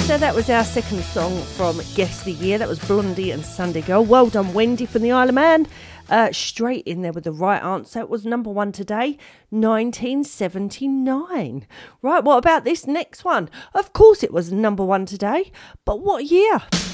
So that was our second song from Guess the Year. That was Blondie and Sunday Girl. Well done, Wendy from the Isle of Man. Straight in there with the right answer. It was number one today, 1979. Right, what about this next one? Of course it was number one today, but what year?